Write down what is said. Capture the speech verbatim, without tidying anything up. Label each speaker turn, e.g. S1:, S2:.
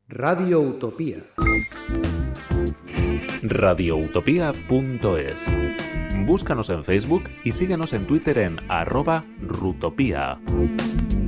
S1: Radio Utopía.
S2: radioutopía punto es. Búscanos en Facebook y síguenos en Twitter en arroba rutopía.